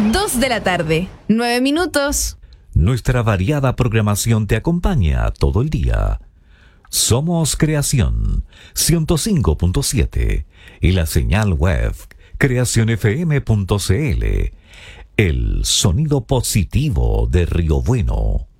2 de la tarde, 9 minutos. Nuestra variada programación te acompaña todo el día. Somos Creación 105.7 y la señal web creacionfm.cl. El sonido positivo de Río Bueno.